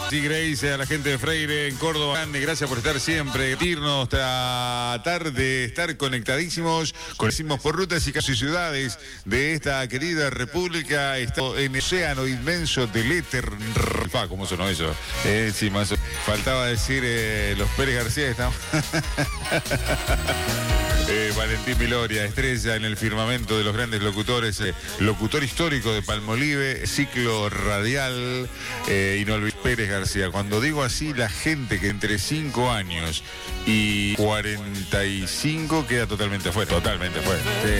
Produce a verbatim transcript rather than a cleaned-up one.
Sí, Grace, a la gente de Freire en Córdoba, gracias por estar siempre, irnos esta tarde, estar conectadísimos, conocimos por rutas y casi ciudades de esta querida república, está en el océano inmenso del éter. Pa, ¿cómo sonó eso? Eh, sí, más faltaba decir eh, los Pérez García, estamos. Eh, Valentín Viloria, estrella en el firmamento de los grandes locutores, eh, locutor histórico de Palmolive, ciclo radial, eh, y no olvides Pérez García. Cuando digo así, la gente que entre cinco años y cuarenta y cinco queda totalmente afuera, totalmente afuera. Sí.